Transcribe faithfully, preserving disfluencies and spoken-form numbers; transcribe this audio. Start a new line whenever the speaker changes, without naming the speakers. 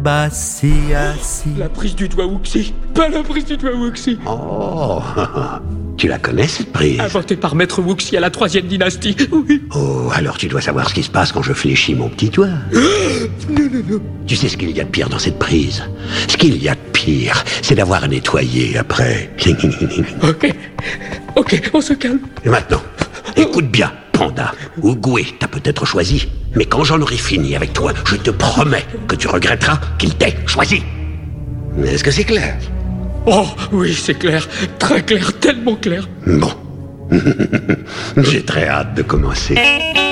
Bah si, ah si.
La prise du doigt Wuxi, pas la prise du doigt Wuxi.
Oh, tu la connais cette prise?
Inventée par Maître Wuxi à la troisième dynastie, oui.
Oh, alors tu dois savoir ce qui se passe quand je fléchis mon petit doigt.
Non, non, non.
Tu sais ce qu'il y a de pire dans cette prise? Ce qu'il y a de pire, c'est d'avoir à nettoyer après.
Ok, ok, on se calme.
Et maintenant, écoute bien, Panda. Oogway t'a peut-être choisi, mais quand j'en aurai fini avec toi, je te promets que tu regretteras qu'il t'ait choisi. Est-ce que c'est clair?
Oh, oui, c'est clair. Très clair, tellement clair.
Bon. J'ai très hâte de commencer.